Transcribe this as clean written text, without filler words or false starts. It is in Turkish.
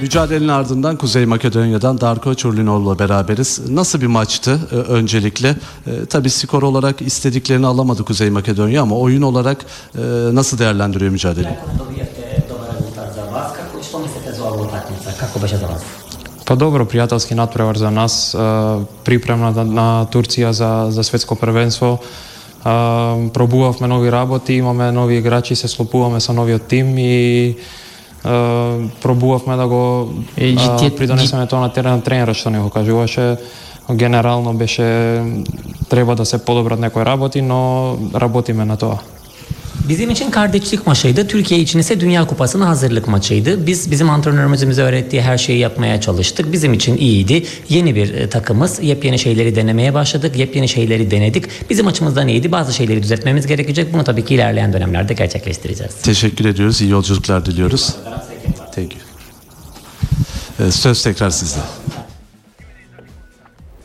Mücadelenin ardından Kuzey Makedonya'dan Darko Çurlinoğlu'la beraberiz. Nasıl bir maçtı öncelikle? Tabii skor olarak istediklerini alamadı Kuzey Makedonya ama oyun olarak nasıl değerlendiriyor mücadeleyi? Pa dobro, prijateljski natprevar za nas, priprema na Turcija za svetsko prvenstvo. Probuvavme novi raboti, imame novi igrači, se sklopuvame sa novi tim i probувавме да го придонесеме тоа на терен на тренерот што не го кажуваше. Генерално беше треба да се подобрат некои работи, но работиме на тоа. Bizim için kardeşlik maçıydı. Türkiye için ise Dünya Kupası'na hazırlık maçıydı. Bizim antrenörümüzün bize öğrettiği her şeyi yapmaya çalıştık. Bizim için iyiydi. Yeni bir takımız. Yepyeni şeyleri denemeye başladık. Yepyeni şeyleri denedik. Bizim açımızdan iyiydi. Bazı şeyleri düzeltmemiz gerekecek. Bunu tabii ki ilerleyen dönemlerde gerçekleştireceğiz. Teşekkür ediyoruz. İyi yolculuklar diliyoruz. Thank you. Söz tekrar sizde.